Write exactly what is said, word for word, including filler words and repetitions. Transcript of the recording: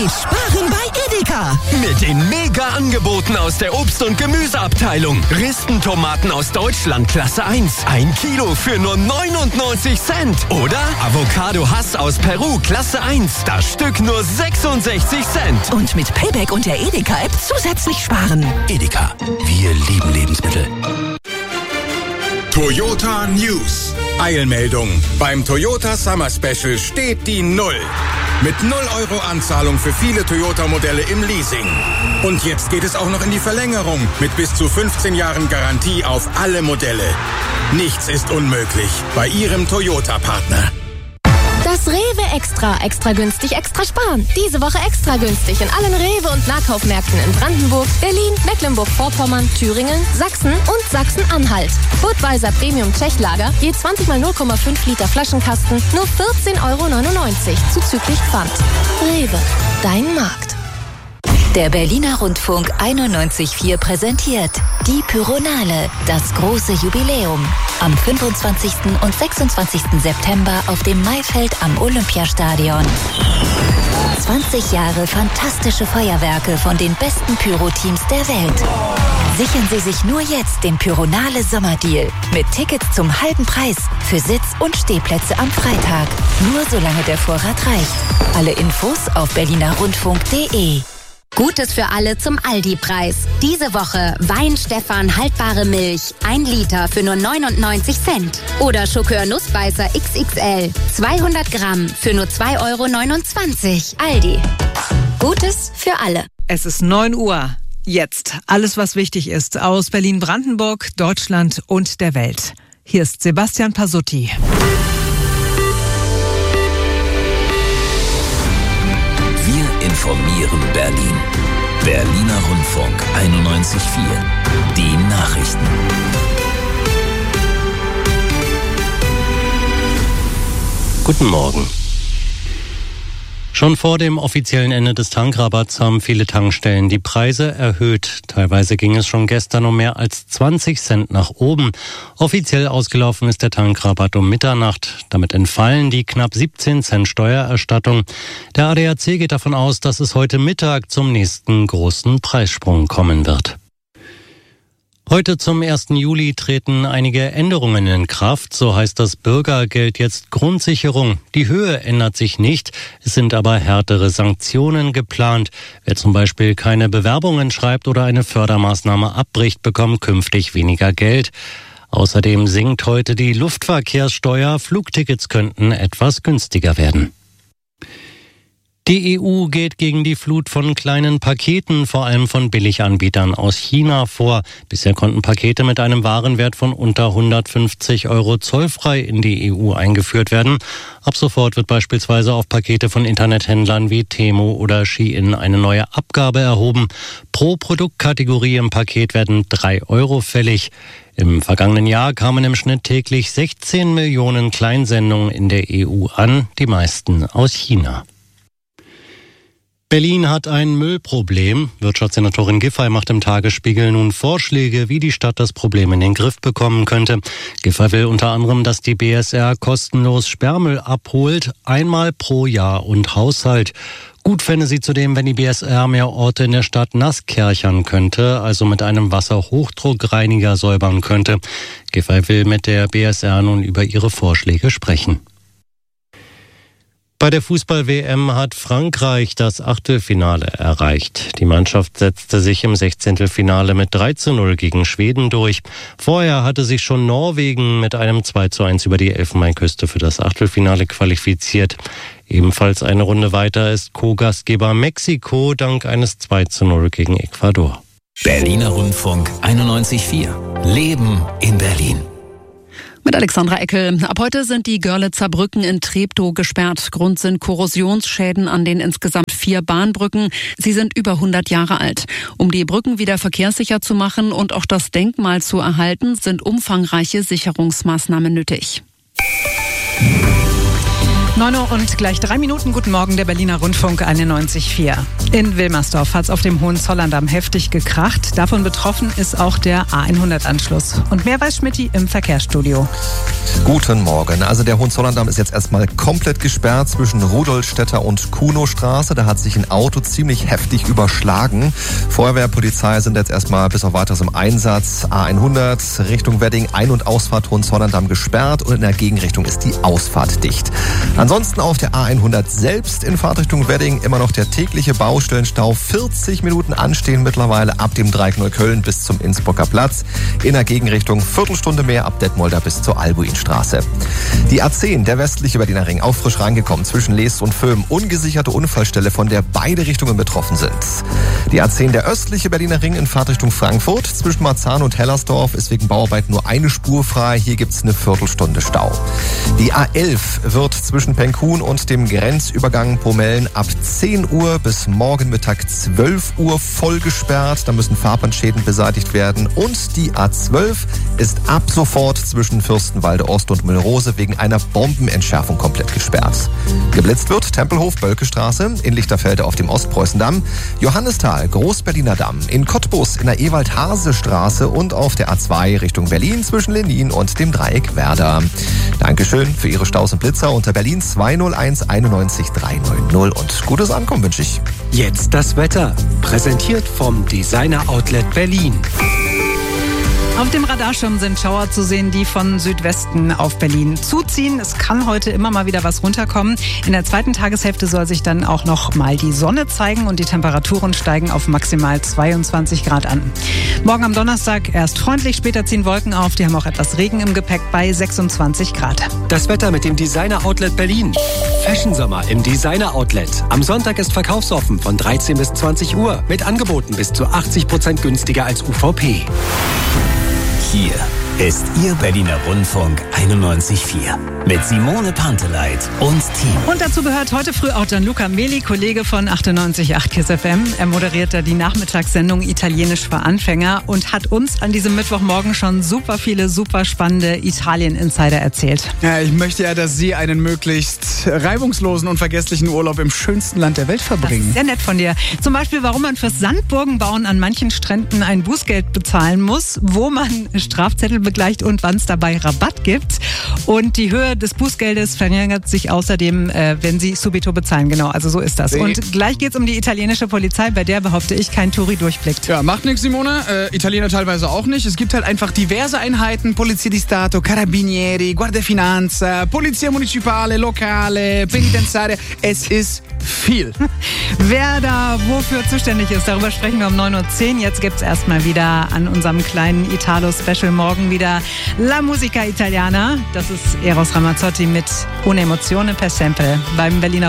geht sparen bei Edeka. Mit den Mega-Angeboten aus der Obst- und Gemüseabteilung. Ristentomaten aus Deutschland Klasse eins. Ein Kilo für nur neunundneunzig Cent. Oder Avocado Hass aus Peru Klasse eins. Das Stück nur sechsundsechzig Cent. Und mit Payback und der Edeka-App zusätzlich sparen. Edeka, wir lieben Lebensmittel. Toyota News. Eilmeldung. Beim Toyota Summer Special steht die Null. Mit null Euro Anzahlung für viele Toyota-Modelle im Leasing. Und jetzt geht es auch noch in die Verlängerung mit bis zu fünfzehn Jahren Garantie auf alle Modelle. Nichts ist unmöglich bei Ihrem Toyota-Partner. Das Rewe Extra. Extra günstig, extra sparen. Diese Woche extra günstig in allen Rewe- und Nahkaufmärkten in Brandenburg, Berlin, Mecklenburg-Vorpommern, Thüringen, Sachsen und Sachsen-Anhalt. Budweiser Premium Tschechlager, je zwanzig mal null Komma fünf Liter Flaschenkasten, nur vierzehn Euro neunundneunzig, zuzüglich Pfand. Rewe, dein Markt. Der Berliner Rundfunk einundneunzig Komma vier präsentiert die Pyronale, das große Jubiläum. Am fünfundzwanzigsten und sechsundzwanzigsten September auf dem Maifeld am Olympiastadion. zwanzig Jahre fantastische Feuerwerke von den besten Pyro-Teams der Welt. Sichern Sie sich nur jetzt den Pyronale Sommerdeal mit Tickets zum halben Preis für Sitz- und Stehplätze am Freitag. Nur solange der Vorrat reicht. Alle Infos auf berliner rundfunk punkt de. Gutes für alle zum Aldi-Preis. Diese Woche Wein Stefan haltbare Milch, ein Liter für nur neunundneunzig Cent. Oder Schokör Nussbeißer X X L, zweihundert Gramm für nur zwei Euro neunundzwanzig. Aldi. Gutes für alle. Es ist neun Uhr. Jetzt alles, was wichtig ist aus Berlin-Brandenburg, Deutschland und der Welt. Hier ist Sebastian Pasutti. Wir informieren Berlin. Berliner Rundfunk einundneunzig Komma vier. Die Nachrichten. Guten Morgen. Schon vor dem offiziellen Ende des Tankrabatts haben viele Tankstellen die Preise erhöht. Teilweise ging es schon gestern um mehr als zwanzig Cent nach oben. Offiziell ausgelaufen ist der Tankrabatt um Mitternacht. Damit entfallen die knapp siebzehn Cent Steuererstattung. Der A D A C geht davon aus, dass es heute Mittag zum nächsten großen Preissprung kommen wird. Heute zum ersten Juli treten einige Änderungen in Kraft. So heißt das Bürgergeld jetzt Grundsicherung. Die Höhe ändert sich nicht. Es sind aber härtere Sanktionen geplant. Wer zum Beispiel keine Bewerbungen schreibt oder eine Fördermaßnahme abbricht, bekommt künftig weniger Geld. Außerdem sinkt heute die Luftverkehrssteuer. Flugtickets könnten etwas günstiger werden. Die E U geht gegen die Flut von kleinen Paketen, vor allem von Billiganbietern aus China, vor. Bisher konnten Pakete mit einem Warenwert von unter hundertfünfzig Euro zollfrei in die E U eingeführt werden. Ab sofort wird beispielsweise auf Pakete von Internethändlern wie Temu oder Shein eine neue Abgabe erhoben. Pro Produktkategorie im Paket werden drei Euro fällig. Im vergangenen Jahr kamen im Schnitt täglich sechzehn Millionen Kleinsendungen in der E U an, die meisten aus China. Berlin hat ein Müllproblem. Wirtschaftssenatorin Giffey macht im Tagesspiegel nun Vorschläge, wie die Stadt das Problem in den Griff bekommen könnte. Giffey will unter anderem, dass die B S R kostenlos Sperrmüll abholt, einmal pro Jahr und Haushalt. Gut fände sie zudem, wenn die B S R mehr Orte in der Stadt nass kärchern könnte, also mit einem Wasserhochdruckreiniger säubern könnte. Giffey will mit der B S R nun über ihre Vorschläge sprechen. Bei der Fußball-W M hat Frankreich das Achtelfinale erreicht. Die Mannschaft setzte sich im Sechzehntelfinale mit drei zu null gegen Schweden durch. Vorher hatte sich schon Norwegen mit einem zwei zu eins über die Elfenbeinküste für das Achtelfinale qualifiziert. Ebenfalls eine Runde weiter ist Co-Gastgeber Mexiko dank eines zwei zu null gegen Ecuador. Berliner Rundfunk einundneunzig Komma vier. Leben in Berlin. Mit Alexandra Eckel. Ab heute sind die Görlitzer Brücken in Treptow gesperrt. Grund sind Korrosionsschäden an den insgesamt vier Bahnbrücken. Sie sind über hundert Jahre alt. Um die Brücken wieder verkehrssicher zu machen und auch das Denkmal zu erhalten, sind umfangreiche Sicherungsmaßnahmen nötig. neun Uhr und gleich drei Minuten. Guten Morgen, der Berliner Rundfunk einundneunzig Komma vier. In Wilmersdorf hat es auf dem Hohenzollerndamm heftig gekracht. Davon betroffen ist auch der A hundert-Anschluss. Und mehr weiß Schmitty im Verkehrsstudio. Guten Morgen. Also der Hohenzollerndamm ist jetzt erstmal komplett gesperrt zwischen Rudolstädter und Kunostraße. Da hat sich ein Auto ziemlich heftig überschlagen. Feuerwehr, Polizei sind jetzt erstmal bis auf weiteres im Einsatz. A hundert Richtung Wedding, Ein- und Ausfahrt Hohenzollerndamm gesperrt und in der Gegenrichtung ist die Ausfahrt dicht. Ansonsten auf der A hundert selbst in Fahrtrichtung Wedding immer noch der tägliche Baustellenstau. vierzig Minuten anstehen mittlerweile ab dem Dreieck Neukölln bis zum Innsbrucker Platz. In der Gegenrichtung Viertelstunde mehr ab Detmolder bis zur Albuinstraße. Die A zehn, der westliche Berliner Ring, auch frisch reingekommen zwischen Lees und Föhm. Ungesicherte Unfallstelle, von der beide Richtungen betroffen sind. Die A zehn, der östliche Berliner Ring in Fahrtrichtung Frankfurt. Zwischen Marzahn und Hellersdorf ist wegen Bauarbeit nur eine Spur frei. Hier gibt es eine Viertelstunde Stau. Die A elf wird zwischen Penkhuhn und dem Grenzübergang Pomellen ab zehn Uhr bis morgen Mittag zwölf Uhr voll gesperrt. Da müssen Fahrbahnschäden beseitigt werden. Und die A zwölf ist ab sofort zwischen Fürstenwalde Ost und Müllrose wegen einer Bombenentschärfung komplett gesperrt. Geblitzt wird Tempelhof, Bölkestraße, in Lichterfelde auf dem Ostpreußendamm, Johannisthal, Großberliner Damm, in Cottbus in der Ewald-Hase-Straße und auf der A zwei Richtung Berlin zwischen Lenin und dem Dreieck Werder. Dankeschön für Ihre Staus und Blitzer unter Berlin zwei null eins einundneunzig dreihundertneunzig und gutes Ankommen wünsche ich. Jetzt das Wetter, präsentiert vom Designer Outlet Berlin. Auf dem Radarschirm sind Schauer zu sehen, die von Südwesten auf Berlin zuziehen. Es kann heute immer mal wieder was runterkommen. In der zweiten Tageshälfte soll sich dann auch noch mal die Sonne zeigen und die Temperaturen steigen auf maximal zweiundzwanzig Grad an. Morgen am Donnerstag erst freundlich, später ziehen Wolken auf. Die haben auch etwas Regen im Gepäck bei sechsundzwanzig Grad. Das Wetter mit dem Designer Outlet Berlin. Fashion Sommer im Designer Outlet. Am Sonntag ist verkaufsoffen von dreizehn bis zwanzig Uhr mit Angeboten bis zu achtzig Prozent günstiger als U V P. Hier ist Ihr Berliner Rundfunk einundneunzig Komma vier mit Simone Panteleit und Team. Und dazu gehört heute früh auch Gianluca Meli, Kollege von achtundneunzig Komma acht Kiss F M. Er moderiert da die Nachmittagssendung Italienisch für Anfänger und hat uns an diesem Mittwochmorgen schon super viele, super spannende Italien-Insider erzählt. Ja, ich möchte ja, dass Sie einen möglichst reibungslosen und vergesslichen Urlaub im schönsten Land der Welt verbringen. Das ist sehr nett von dir. Zum Beispiel, warum man fürs Sandburgenbauen an manchen Stränden ein Bußgeld bezahlen muss, wo man Strafzettel begleicht und wann es dabei Rabatt gibt. Und die Höhe des Bußgeldes verringert sich außerdem, äh, wenn Sie subito bezahlen. Genau, also so ist das. Und gleich geht es um die italienische Polizei, bei der, behaupte ich, kein Touri durchblickt. Ja, macht nichts, Simone. Äh, Italiener teilweise auch nicht. Es gibt halt einfach diverse Einheiten. Polizia di Stato, Carabinieri, Guardia Finanza, Polizia Municipale, Lokale, Penitenziaria. Es ist viel. Wer da wofür zuständig ist, darüber sprechen wir um neun Uhr zehn. Jetzt gibt es erstmal wieder an unserem kleinen Italo-Special morgen wieder La Musica Italiana. Das ist Eros Ramazzotti mit Un'emozione per sempre beim Berliner